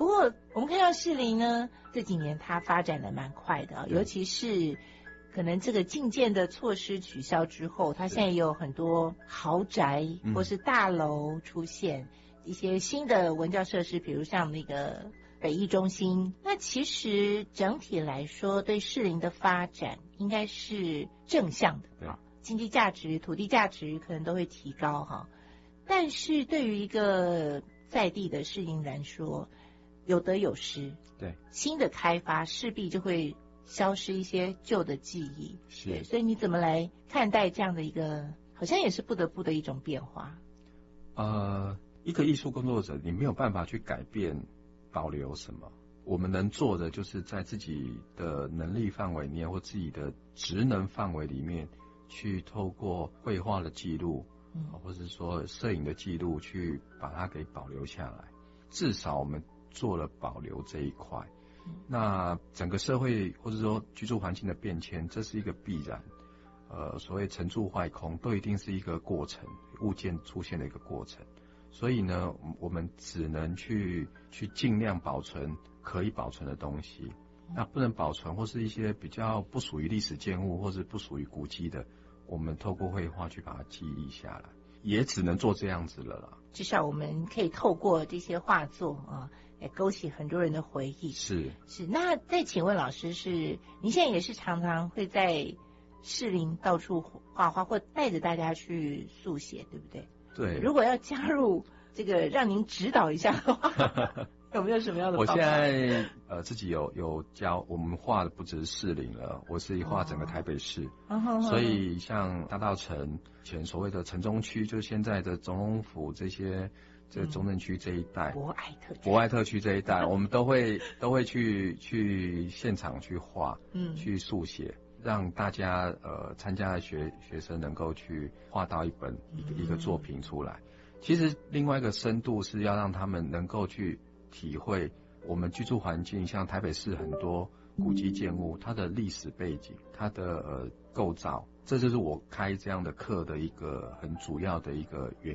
不过我们看到士林呢，这几年它发展的蛮快的，尤其是可能这个禁建的措施取消之后，它现在也有很多豪宅或是大楼出现，一些新的文教设施，比如像那个北艺中心。那其实整体来说，对士林的发展应该是正向的， 对， 经济价值、土地价值可能都会提高哈。但是对于一个在地的士林来说，有得有失， 对， 新的开发势必就会消失一些旧的记忆， 是， 所以你怎么来看待这样的一个好像也是不得不的一种变化？ 一个艺术工作者，你没有办法去改变保留什么，我们能做的就是在自己的能力范围内或自己的职能范围里面，去透过绘画的记录，或者说摄影的记录，去把它给保留下来。至少我们做了保留这一块。那整个社会或者说居住环境的变迁，这是一个必然。所谓成住坏空，都一定是一个过程，物件出现的一个过程。所以呢，我们只能去尽量保存可以保存的东西。那不能保存或是一些比较不属于历史建物或是不属于古迹的，我们透过绘画去把它记忆下来，也只能做这样子了啦。 至少我们可以透过这些画作啊，来勾起很多人的回忆。 是。 那再请问老师，您现在也是常常会在士林到处画画，或带着大家去速写，对不对？ 对。 如果要加入这个让您指导一下的话，有没有什么样的方法？ 我现在自己有教，我们画的不只是士林了，我是画整个台北市，所以像大稻埕前所谓的城中区，就是现在的总统府这些这中正区这一带，博爱特区这一带，我们都会去现场去画，去速写，让大家参加的学生能够去画到一个作品出来。其实另外一个深度是要让他们能够去体会我们居住环境，像台北市很多古迹建物，它的历史背景，它的构造，这就是我开这样的课的一个很主要的一个原因。